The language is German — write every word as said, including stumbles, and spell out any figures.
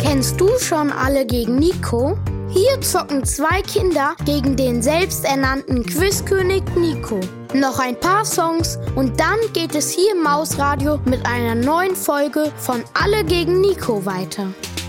Kennst du schon Alle gegen Nico? Hier zocken zwei Kinder gegen den selbsternannten Quizkönig Nico. Noch ein paar Songs und dann geht es hier im Mausradio mit einer neuen Folge von Alle gegen Nico weiter.